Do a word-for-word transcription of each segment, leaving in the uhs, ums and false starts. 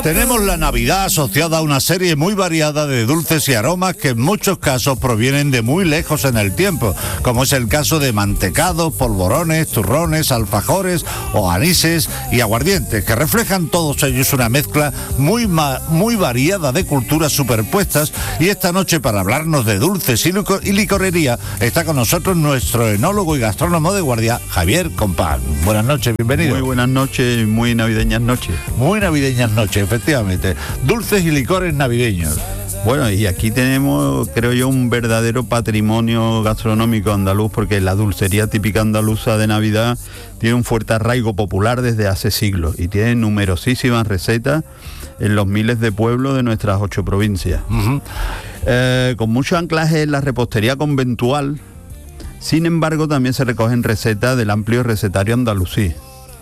Tenemos la Navidad asociada a una serie muy variada de dulces y aromas que en muchos casos provienen de muy lejos en el tiempo, como es el caso de mantecados, polvorones, turrones, alfajores o anises y aguardientes, que reflejan todos ellos una mezcla muy, ma- muy variada de culturas superpuestas. Y esta noche, para hablarnos de dulces y, lico- y licorería, está con nosotros nuestro enólogo y gastrónomo de guardia, Javier Compán. Buenas noches, bienvenido. Muy buenas noches, muy navideñas noches. Muy navideñas noches, efectivamente. Dulces y licores navideños. Bueno, y aquí tenemos, creo yo, un verdadero patrimonio gastronómico andaluz, porque la dulcería típica andaluza de Navidad tiene un fuerte arraigo popular desde hace siglos y tiene numerosísimas recetas en los miles de pueblos de nuestras ocho provincias. Uh-huh. Eh, con mucho anclaje en la repostería conventual, sin embargo, también se recogen recetas del amplio recetario andalusí.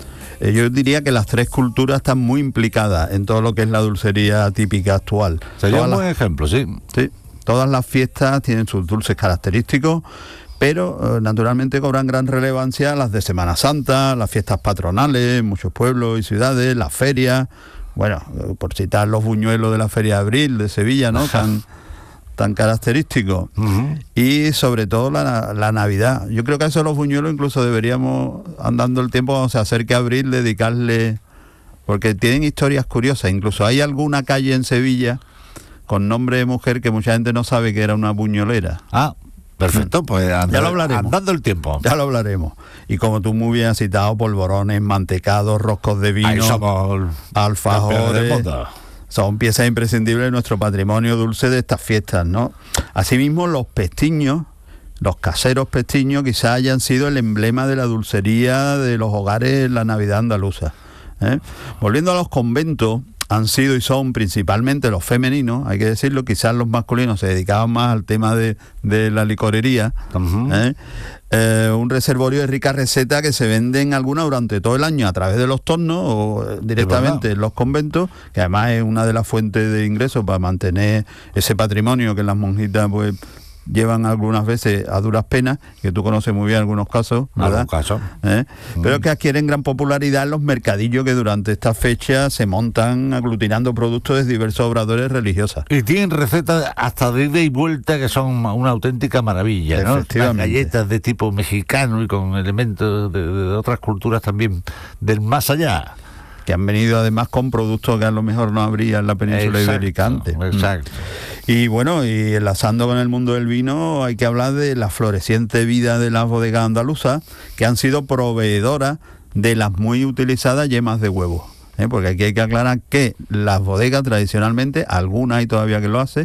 Yo diría que las tres culturas están muy implicadas en todo lo que es la dulcería típica actual. Sería un buen ejemplo, sí. Sí, todas las fiestas tienen sus dulces característicos, pero eh, naturalmente cobran gran relevancia las de Semana Santa, las fiestas patronales en muchos pueblos y ciudades, las ferias, bueno, eh, por citar los buñuelos de la Feria de Abril de Sevilla, ¿no? Tan, tan característico. Uh-huh. Y sobre todo la, la Navidad. Yo creo que a eso los buñuelos incluso deberíamos, andando el tiempo, cuando se acerque a abril, dedicarle, porque tienen historias curiosas. Incluso hay alguna calle en Sevilla con nombre de mujer que mucha gente no sabe que era una buñolera. Ah, perfecto, pues anda, ya lo hablaremos. Andando el tiempo. Ya lo hablaremos. Y como tú muy bien has citado, polvorones, mantecados, roscos de vino, ahí somos alfajores. Son piezas imprescindibles de nuestro patrimonio dulce de estas fiestas, ¿no? Asimismo, los pestiños, los caseros pestiños, quizás hayan sido el emblema de la dulcería de los hogares en la Navidad andaluza, ¿eh? Volviendo a los conventos, han sido y son principalmente los femeninos, hay que decirlo, quizás los masculinos se dedicaban más al tema de, de la licorería, uh-huh. ¿eh? Eh, un reservorio de ricas recetas que se venden algunas durante todo el año a través de los tornos o directamente en los conventos, que además es una de las fuentes de ingresos para mantener ese patrimonio que las monjitas pues llevan algunas veces a duras penas, que tú conoces muy bien algunos casos, ¿verdad? Algún caso. ¿Eh? Mm. Pero que adquieren gran popularidad en los mercadillos que durante estas fechas se montan aglutinando productos de diversos obradores religiosas. Y tienen recetas hasta de ida y vuelta que son una auténtica maravilla, ¿no? Las galletas de tipo mexicano y con elementos de, de otras culturas también del más allá. Que han venido además con productos que a lo mejor no habría en la península exacto, ibérica antes. Exacto. Y bueno, y enlazando con el mundo del vino, hay que hablar de la floreciente vida de las bodegas andaluzas, que han sido proveedoras de las muy utilizadas yemas de huevo. ¿eh? Porque aquí hay que aclarar que las bodegas tradicionalmente, algunas hay todavía que lo hace,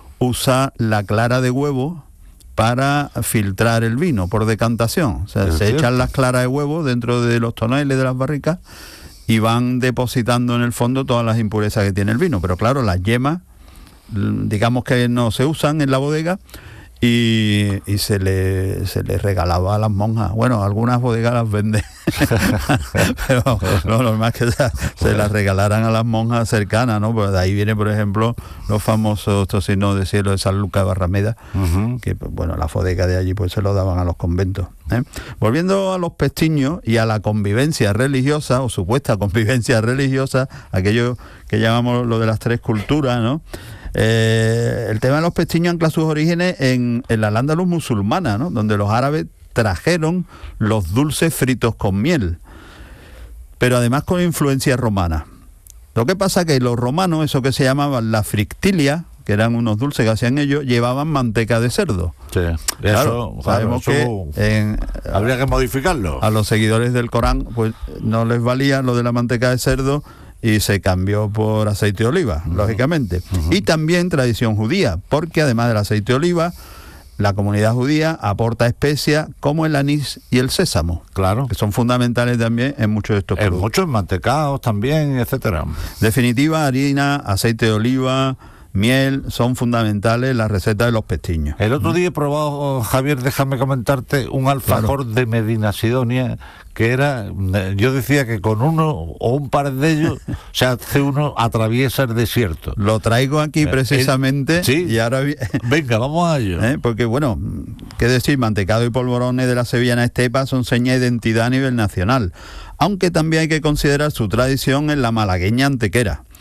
usa la clara de huevo para filtrar el vino por decantación. O sea, es se cierto. Echan las claras de huevo dentro de los toneles de las barricas y van depositando en el fondo todas las impurezas que tiene el vino. Pero claro, las yemas, digamos que no se usan en la bodega y, y se le se le regalaba a las monjas. Bueno, algunas bodegas las venden, pero lo normal es que se, se las regalaran a las monjas cercanas, ¿no? Pues de ahí viene, por ejemplo, los famosos tocinos de cielo de San Lucas de Barrameda, uh-huh. que, bueno, las bodegas de allí pues se los daban a los conventos. ¿eh? Volviendo a los pestiños y a la convivencia religiosa, o supuesta convivencia religiosa, aquello que llamamos lo de las tres culturas, ¿no? Eh, el tema de los pestiños ancla sus orígenes en, en la Al-Ándalus musulmana, ¿no? Donde los árabes trajeron los dulces fritos con miel, pero además con influencia romana. Lo que pasa que los romanos, eso que se llamaban la frictilia, que eran unos dulces que hacían ellos, llevaban manteca de cerdo. Sí, claro, eso, sabemos claro, que en, habría que modificarlo. A los seguidores del Corán pues no les valía lo de la manteca de cerdo y se cambió por aceite de oliva, uh-huh. lógicamente. Uh-huh. Y también tradición judía, porque además del aceite de oliva, la comunidad judía aporta especias como el anís y el sésamo, claro, que son fundamentales también en muchos de estos en productos. Muchos mantecados también, etcétera. Definitiva, harina, aceite de oliva, miel, son fundamentales las recetas de los pestiños. El otro día he probado, Javier, déjame comentarte, un alfajor claro. de Medina Sidonia, que era, yo decía que con uno o un par de ellos, se hace uno atraviesa el desierto. Lo traigo aquí precisamente, eh, ¿sí? y ahora venga, vamos a ello. ¿Eh? Porque bueno, qué decir, mantecado y polvorones de la sevillana estepa son señas de identidad a nivel nacional, aunque también hay que considerar su tradición en la malagueña antequera.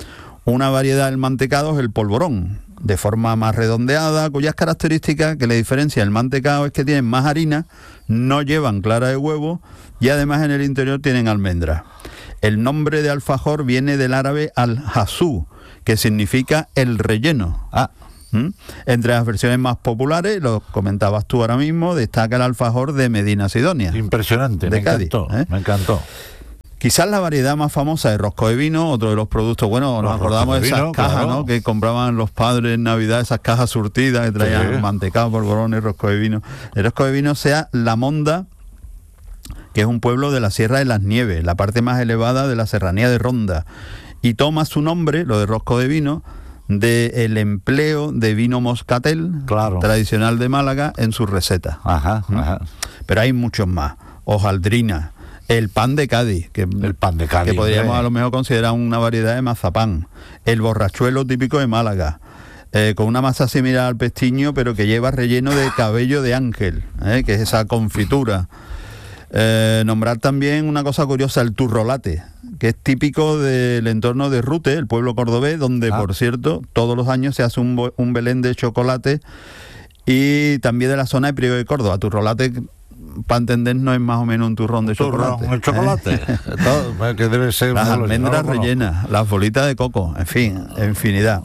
Una variedad del mantecado es el polvorón, de forma más redondeada, cuyas características que le diferencian el mantecado es que tienen más harina, no llevan clara de huevo y además en el interior tienen almendras. El nombre de alfajor viene del árabe al-hasú, que significa el relleno. Ah. ¿Mm? Entre las versiones más populares, lo comentabas tú ahora mismo, destaca el alfajor de Medina Sidonia. Impresionante, de me Cádiz, encantó, ¿eh? me encantó. Quizás la variedad más famosa es rosco de vino, otro de los productos, bueno, nos Los acordamos de, roscos de esas vino, cajas, claro. ¿no?, que compraban los padres en Navidad, esas cajas surtidas que traían Sí. mantecado, polvorones, rosco de vino. El rosco de vino sea La Monda, que es un pueblo de la Sierra de las Nieves, la parte más elevada de la serranía de Ronda, y toma su nombre, lo de rosco de vino, del empleo de vino moscatel, Claro. tradicional de Málaga, en sus recetas. Ajá, ajá. Pero hay muchos más. Hojaldrina, el pan de Cádiz, que, El pan de Cádiz, que podríamos eh. a lo mejor considerar una variedad de mazapán. El borrachuelo típico de Málaga, eh, con una masa similar al pestiño, pero que lleva relleno de cabello de ángel, eh, que es esa confitura. Eh, nombrar también una cosa curiosa, el turrolate, que es típico del entorno de Rute, el pueblo cordobés, donde, Ah. por cierto, todos los años se hace un, bo- un Belén de chocolate, y también de la zona de Priego de Córdoba. Turrolate, para entendernos, es más o menos un turrón de chocolate. Turrón, el chocolate. ¿eh? Todo, que debe ser Las muy almendras bueno. rellenas, las bolitas de coco, en fin, infinidad.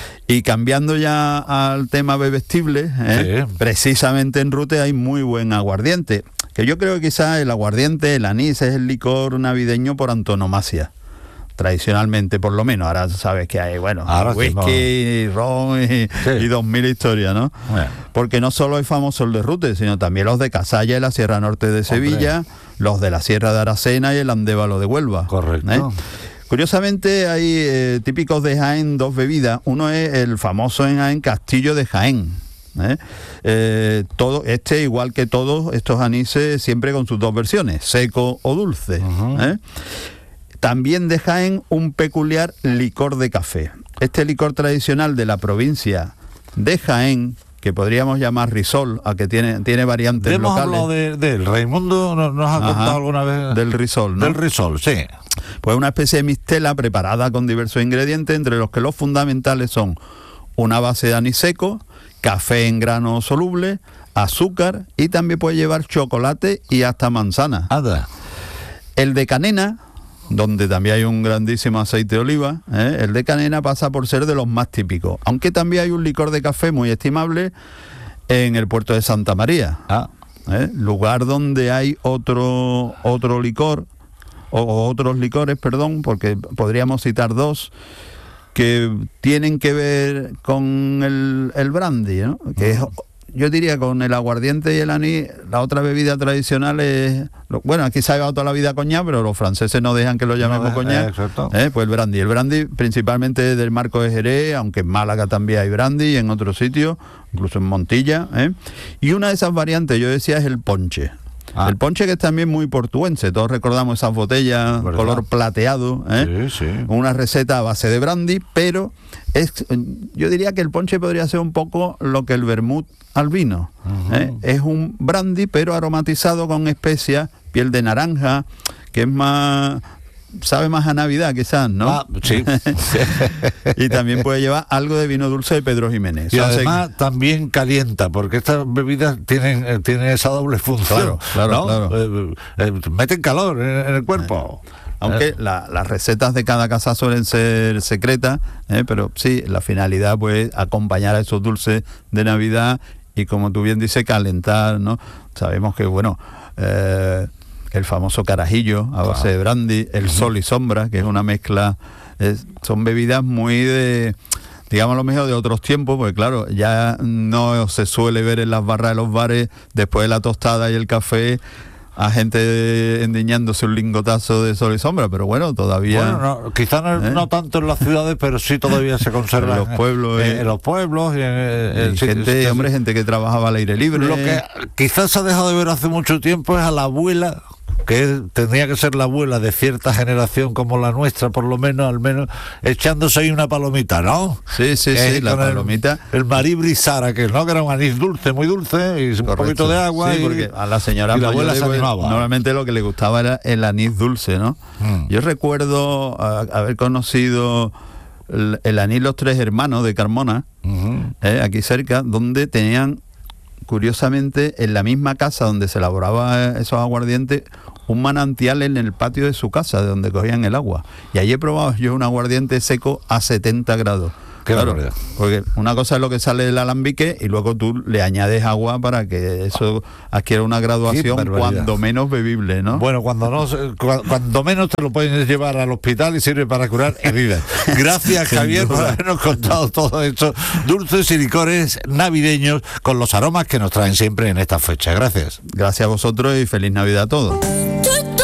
Y cambiando ya al tema bebestible, ¿eh? Sí. precisamente en Rute hay muy buen aguardiente, que yo creo que quizás el aguardiente, el anís, es el licor navideño por antonomasia, tradicionalmente por lo menos. Ahora sabes que hay, bueno, Ahora whisky, ron y, Sí. y dos mil historias, ¿no? Bueno. Porque no solo es famoso el de Rute, sino también los de Casalla y la Sierra Norte de Sevilla, los de la Sierra de Aracena y el Andévalo de Huelva. Correcto. ¿eh? Curiosamente hay eh, típicos de Jaén dos bebidas. Uno es el famoso en Jaén Castillo de Jaén. ¿eh? Eh, todo este, igual que todos estos anises, siempre con sus dos versiones, seco o dulce. Ujú. ¿eh? También de Jaén un peculiar licor de café. Este licor tradicional de la provincia de Jaén, que podríamos llamar risol, a que tiene, tiene variantes Hemos locales. hablado de, de él. Raimundo nos, nos ha Ajá, contado alguna vez del risol, ¿no? Del risol, sí. Pues una especie de mistela preparada con diversos ingredientes, entre los que los fundamentales son una base de anís seco, café en grano soluble, azúcar, y también puede llevar chocolate y hasta manzana. Anda. El de canena, donde también hay un grandísimo aceite de oliva, ¿eh? el de canena pasa por ser de los más típicos, aunque también hay un licor de café muy estimable en el puerto de Santa María, Ah. ¿eh? lugar donde hay otro, otro licor, o, o otros licores, perdón, porque podríamos citar dos, que tienen que ver con el, el brandy, ¿no? Que es, yo diría, con el aguardiente y el anís. La otra bebida tradicional es, lo- bueno, aquí se ha llevado toda la vida coñac, pero los franceses no dejan que lo llamemos No, eh, coñac. exacto. ¿eh? Pues el brandy. El brandy principalmente del marco de Jerez, aunque en Málaga también hay brandy y en otros sitios, incluso en Montilla. ¿eh? Y una de esas variantes, yo decía, es el ponche. Ah. El ponche, que es también muy portuense. Todos recordamos esas botellas, ¿Verdad? color plateado, ¿eh? Sí, sí. una receta a base de brandy, pero es, yo diría que el ponche podría ser un poco lo que el vermut al vino. Ujú. ¿eh? Es un brandy, pero aromatizado con especias, piel de naranja, que es más, sabe más a Navidad quizás, ¿no? Ah, sí. Y también puede llevar algo de vino dulce de Pedro Jiménez. Y Eso hace- además también calienta, porque estas bebidas tienen, eh, tienen esa doble función. Claro, claro, ¿no? claro. Eh, eh, meten calor en, en el cuerpo. Aunque Eh, la- las recetas de cada casa suelen ser secretas, ¿eh? pero sí, la finalidad pues acompañar a esos dulces de Navidad y, como tú bien dices, calentar, ¿no? Sabemos que, bueno, eh, el famoso carajillo a base de brandy, el sol y sombra, que es una mezcla, es- son bebidas muy de, digamos, lo mejor de otros tiempos, porque claro, ya no se suele ver en las barras de los bares, después de la tostada y el café, a gente endiñándose un lingotazo de sol y sombra, pero bueno, todavía... Bueno, no, quizás no, ¿Eh? no tanto en las ciudades, pero sí todavía se conserva En los pueblos, en, eh. en los pueblos y en, en- y sí, gente, sí, hombre, gente que trabajaba al aire libre. Lo que quizás se ha dejado de ver hace mucho tiempo es a la abuela, que tendría que ser la abuela de cierta generación como la nuestra, por lo menos, al menos, echándose ahí una palomita, ¿no? Sí, sí, Eh, sí, la con el- palomita. El, marí brisara, que no, que era un anís dulce, muy dulce, y un Correcto. poquito de agua. Sí, y, porque a la señora y la abuela mayores, se pues, animaba. normalmente lo que le gustaba era el anís dulce, ¿no? Mm. Yo recuerdo ah, haber conocido el, el anís Los Tres Hermanos de Carmona, uh-huh. eh, aquí cerca, donde tenían, curiosamente, en la misma casa donde se elaboraba esos aguardientes, un manantial en el patio de su casa, de donde cogían el agua. Y allí he probado yo un aguardiente seco a setenta grados. Qué claro, barbaridad. Porque una cosa es lo que sale del alambique y luego tú le añades agua para que eso adquiera una graduación cuando menos bebible, ¿no? Bueno, cuando no, cu- cuando menos te lo pueden llevar al hospital y sirve para curar heridas. Gracias, Javier, por habernos contado todo esto. Dulces y licores navideños con los aromas que nos traen siempre en esta fecha. Gracias. Gracias a vosotros y feliz Navidad a todos.